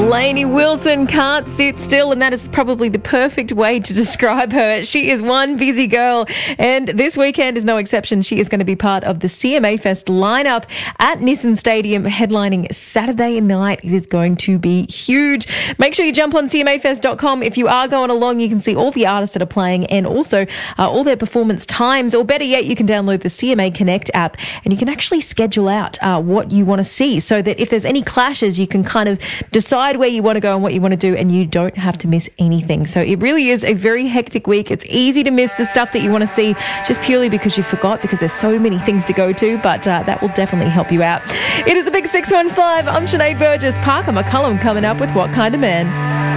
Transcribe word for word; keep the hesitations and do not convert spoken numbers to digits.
Lainey Wilson can't sit still, and that is probably the perfect way to describe her. She is one busy girl, and this weekend is no exception. She is going to be part of the C M A Fest lineup at Nissan Stadium, headlining Saturday night. It is going to be huge. Make sure you jump on C M A fest dot com. If you are going along, you can see all the artists that are playing and also uh, all their performance times, or better yet, you can download the C M A Connect app and you can actually schedule out uh, what you want to see, so that if there's any clashes, you can kind of decide where you want to go and what you want to do, and you don't have to miss anything. So it really is a very hectic week. It's easy to miss the stuff that you want to see just purely because you forgot, because there's so many things to go to, but uh, that will definitely help you out. It is a big six one five. I'm Sinead Burgess. Parker McCullum coming up with What Kind of Man.